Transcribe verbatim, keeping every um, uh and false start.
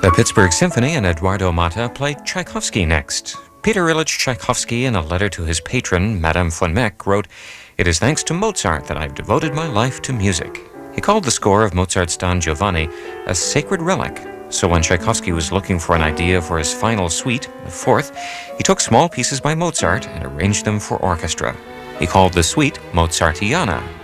The Pittsburgh Symphony and Eduardo Mata played Tchaikovsky next. Peter Ilyich Tchaikovsky, in a letter to his patron, Madame von Meck, wrote, "It is thanks to Mozart that I've devoted my life to music." He called the score of Mozart's Don Giovanni a sacred relic. So when Tchaikovsky was looking for an idea for his final suite, the fourth, he took small pieces by Mozart and arranged them for orchestra. He called the suite Mozartiana,